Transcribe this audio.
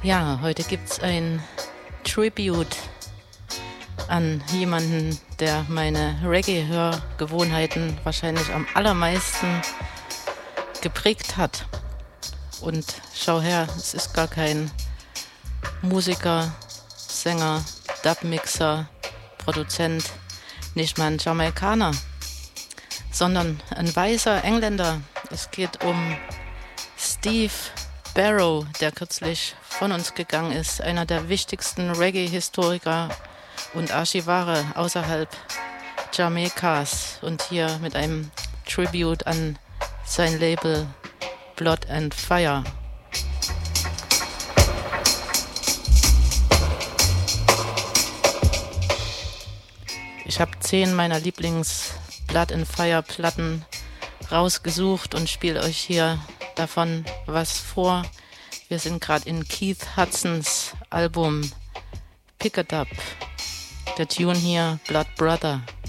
Ja, heute gibt's ein Tribute an jemanden, der meine Reggae-Hörgewohnheiten wahrscheinlich am allermeisten geprägt hat. Und schau her, es ist gar kein Musiker, Sänger, Dubmixer, Produzent, nicht mal ein Jamaikaner, sondern ein weißer Engländer. Es geht um Steve Barrow, der kürzlich von uns gegangen ist, einer der wichtigsten Reggae-Historiker und Archivare außerhalb Jamaikas, und hier mit einem Tribute an sein Label Blood and Fire. Ich habe 10 meiner Lieblings-Blood and Fire-Platten rausgesucht und spiele euch hier davon was vor. Wir sind gerade in Keith Hudsons Album Pick It Up. Der Tune hier, Blood Brother.